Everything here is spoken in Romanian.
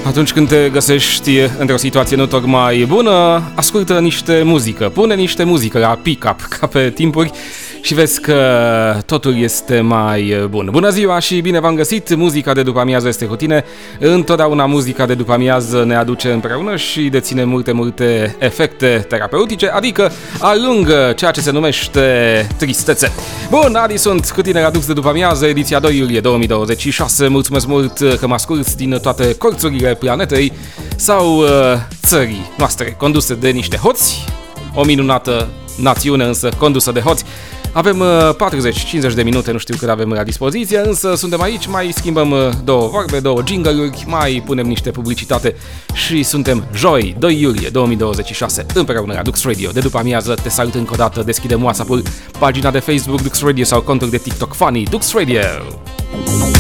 Atunci când te găsești într-o situație nu tocmai bună, ascultă niște muzică, pune niște muzică la pick-up, ca pe timpuri, și vezi că totul este mai bun. Bună ziua și bine v-am găsit! Muzica de după amiază este cu tine. Întotdeauna muzica de după amiază ne aduce împreună și deține multe efecte terapeutice, adică alungă ceea ce se numește tristețe. Bun, Adi sunt cu tine la Dux de după amiază, ediția 2 iulie 2026. Mulțumesc mult că mă asculți din toate colțurile planetei sau țării noastre, conduse de niște hoți, o minunată națiune însă condusă de hoți. Avem 40-50 de minute, nu știu cât avem la dispoziție, însă suntem aici, mai schimbăm două vorbe, două jingle-uri, mai punem niște publicitate și suntem joi, 2 iulie 2026, împreună la Dux Radio. De după amiază te salut încă o dată, deschidem WhatsApp-ul, pagina de Facebook Dux Radio sau contul de TikTok Funny Dux Radio.